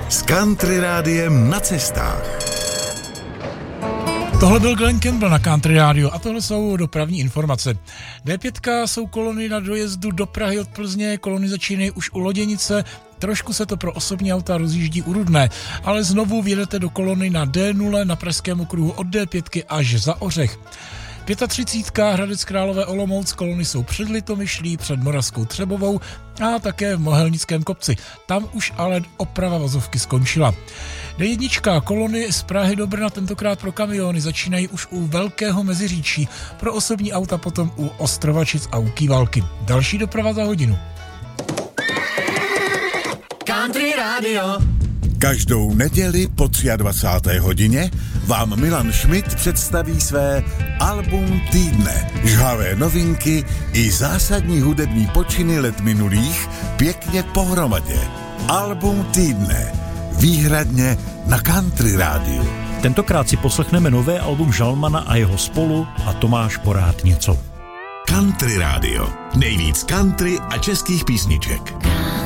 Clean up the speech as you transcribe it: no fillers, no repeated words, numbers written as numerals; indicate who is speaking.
Speaker 1: s Country Rádiem na cestách.
Speaker 2: Tohle byl Glenn Campbell na Country Radio a tohle jsou dopravní informace. D5 jsou kolony na dojezdu do Prahy od Plzně, kolony začínají už u Loděnice, trošku se to pro osobní auta rozjíždí u Rudné, ale znovu vjedete do kolony na D0 na Pražském okruhu od D5 až za Ořech. 35. Hradec Králové Olomouc, kolony jsou před Litomyšlí, před Moravskou Třebovou a také v Mohelnickém kopci. Tam už ale oprava vozovky skončila. D1 kolony z Prahy do Brna tentokrát pro kamiony začínají už u Velkého Meziříčí, pro osobní auta potom u Ostrovačic a u Kývalky. Další doprava za hodinu.
Speaker 3: Country Radio.
Speaker 1: Každou neděli po 23. hodině vám Milan Schmidt představí své album týdne. Žhavé novinky i zásadní hudební počiny let minulých pěkně pohromadě. Album týdne. Výhradně na Country Rádiu.
Speaker 4: Tentokrát si poslechneme nové album Žalmana a jeho spolu a Tomáš Porád něco.
Speaker 1: Country Radio. Nejvíc country a českých písniček.